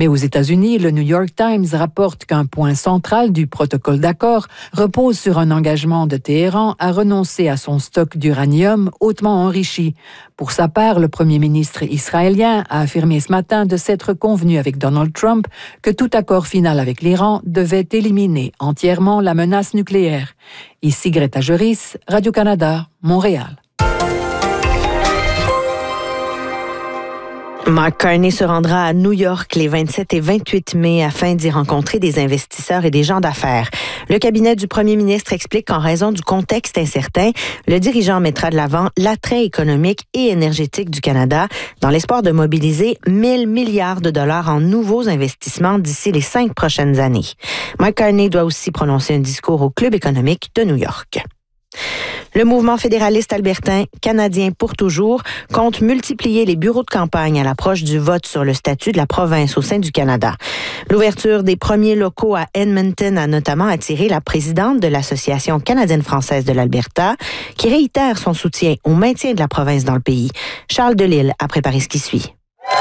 Mais aux États-Unis, le New York Times rapporte qu'un point central du protocole d'accord repose sur un engagement de Téhéran à renoncer à son stock d'uranium hautement enrichi. Pour sa part, le premier ministre israélien a affirmé ce matin de s'être convenu avec Donald Trump que tout accord final avec l'Iran devait éliminer entièrement la menace nucléaire. Ici Greta Joris, Radio-Canada, Montréal. Mark Carney se rendra à New York les 27 et 28 mai afin d'y rencontrer des investisseurs et des gens d'affaires. Le cabinet du premier ministre explique qu'en raison du contexte incertain, le dirigeant mettra de l'avant l'attrait économique et énergétique du Canada dans l'espoir de mobiliser 1 000 milliards de dollars en nouveaux investissements d'ici les 5 prochaines années. Mark Carney doit aussi prononcer un discours au Club économique de New York. Le mouvement fédéraliste albertain, Canadien pour toujours, compte multiplier les bureaux de campagne à l'approche du vote sur le statut de la province au sein du Canada. L'ouverture des premiers locaux à Edmonton a notamment attiré la présidente de l'Association canadienne-française de l'Alberta, qui réitère son soutien au maintien de la province dans le pays. Charles Delisle a préparé ce qui suit.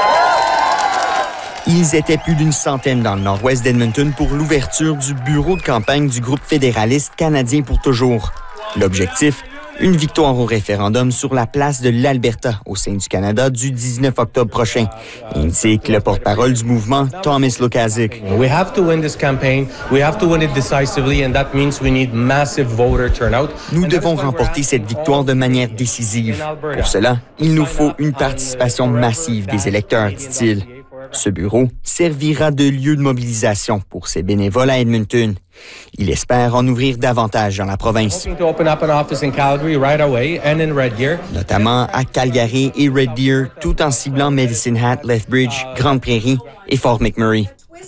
Ils étaient plus d'une centaine dans le nord-ouest d'Edmonton pour l'ouverture du bureau de campagne du groupe fédéraliste Canadien pour toujours. L'objectif, une victoire au référendum sur la place de l'Alberta au sein du Canada du 19 octobre prochain, indique le porte-parole du mouvement, Thomas Lukaszuk. We have to win this campaign. We have to win it decisively, and that means we need massive voter turnout. Nous devons remporter cette victoire de manière décisive. Pour cela, il nous faut une participation massive des électeurs, dit-il. Ce bureau servira de lieu de mobilisation pour ses bénévoles à Edmonton. Il espère en ouvrir davantage dans la province, notamment à Calgary et Red Deer, tout en ciblant Medicine Hat, Lethbridge, Grande Prairie et Fort McMurray.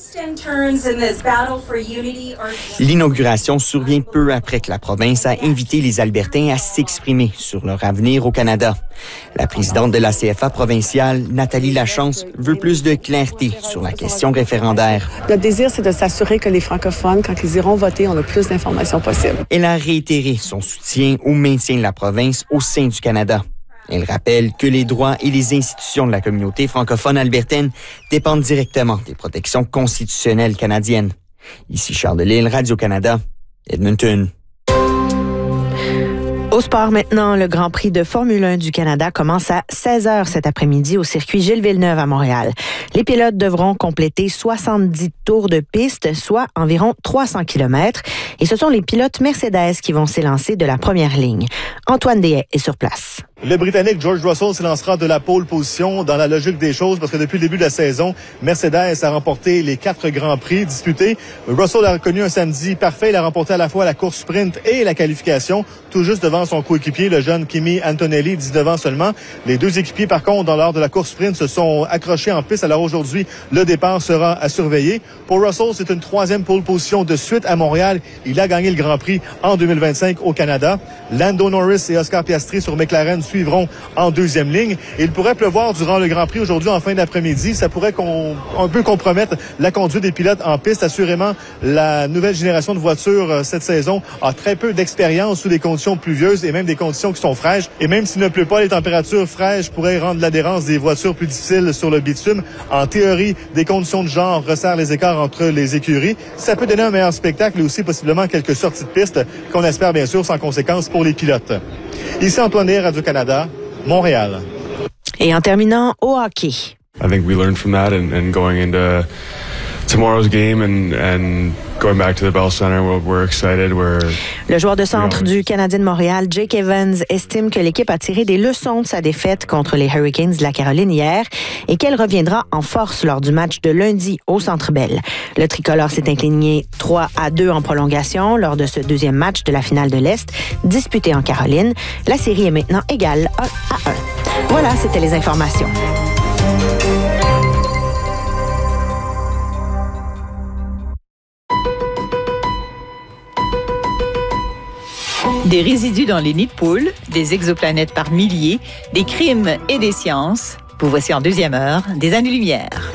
L'inauguration survient peu après que la province a invité les Albertains à s'exprimer sur leur avenir au Canada. La présidente de la CFA provinciale, Nathalie Lachance, veut plus de clarté sur la question référendaire. Notre désir, c'est de s'assurer que les francophones, quand ils iront voter, ont le plus d'informations possible. Elle a réitéré son soutien au maintien de la province au sein du Canada. Elle rappelle que les droits et les institutions de la communauté francophone albertaine dépendent directement des protections constitutionnelles canadiennes. Ici Charles Delisle, Radio-Canada, Edmonton. Au sport maintenant, le Grand Prix de Formule 1 du Canada commence à 16h cet après-midi au circuit Gilles Villeneuve à Montréal. Les pilotes devront compléter 70 tours de piste, soit environ 300 km. Et ce sont les pilotes Mercedes qui vont s'élancer de la première ligne. Antoine Dehaye est sur place. Le Britannique George Russell s'élancera de la pole position dans la logique des choses parce que depuis le début de la saison, Mercedes a remporté les 4 Grands Prix disputés. Russell a connu un samedi parfait. Il a remporté à la fois la course sprint et la qualification, tout juste devant son coéquipier, le jeune Kimi Antonelli, 19 ans seulement. Les deux équipiers, par contre, lors de la course sprint, se sont accrochés en piste. Alors aujourd'hui, le départ sera à surveiller. Pour Russell, c'est une 3e pole position de suite à Montréal. Il a gagné le Grand Prix en 2025 au Canada. Lando Norris et Oscar Piastri sur McLaren suivront en 2e ligne. Il pourrait pleuvoir durant le Grand Prix aujourd'hui en fin d'après-midi. Ça pourrait un peu compromettre la conduite des pilotes en piste. Assurément, la nouvelle génération de voitures cette saison a très peu d'expérience sous des conditions pluvieuses et même des conditions qui sont fraîches. Et même s'il ne pleut pas, les températures fraîches pourraient rendre l'adhérence des voitures plus difficile sur le bitume. En théorie, des conditions de genre resserrent les écarts entre les écuries. Ça peut donner un meilleur spectacle et aussi possiblement quelques sorties de piste qu'on espère bien sûr sans conséquence pour les pilotes. Ici Antoine Dehaye, Radio-Canada, Montréal. Et en terminant, au hockey. I think we learned from that and going into tomorrow's game and going back to the Bell Center, we're excited. Le joueur de centre du Canadien de Montréal, Jake Evans, estime que l'équipe a tiré des leçons de sa défaite contre les Hurricanes de la Caroline hier et qu'elle reviendra en force lors du match de lundi au Centre Bell. Le tricolore s'est incliné 3-2 en prolongation lors de ce 2e match de la finale de l'Est, disputé en Caroline. La série est maintenant égale 1-1. Voilà, c'était les informations. Des résidus dans les nids de poules, des exoplanètes par milliers, des crimes et des sciences. Vous voici en 2e heure des Années-Lumière.